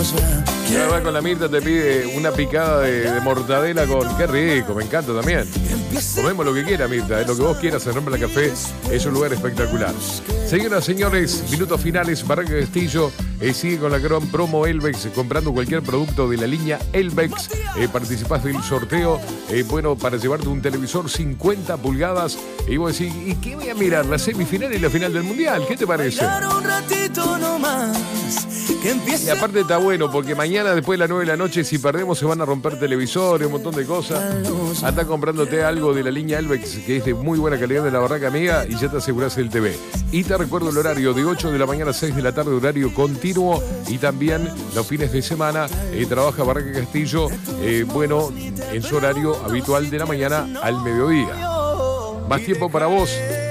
Ya va con la Mirta, te pide una picada de mortadela con... Qué rico, me encanta también. Comemos lo que quiera, Mirta, lo que vos quieras en Rambla Café es un lugar espectacular. Señoras, señores, minutos finales, Barraca Castillo sigue con la gran promo Elvex, comprando cualquier producto de la línea Elvex, participás del sorteo, bueno, para llevarte un televisor 50 pulgadas, y vos decís, ¿y qué voy a mirar? La semifinal y la final del Mundial, ¿qué te parece? Y aparte está bueno, porque mañana después de las 9 de la noche, si perdemos se van a romper televisores, un montón de cosas. Anda comprándote algo de la línea Elvex, que es de muy buena calidad de la Barraca Amiga, y ya te asegurás el TV. Y te recuerdo el horario de 8 de la mañana a 6 de la tarde, horario continuo, y también los fines de semana trabaja Barraca Castillo, bueno, en su horario habitual de la mañana al mediodía. Más tiempo para vos.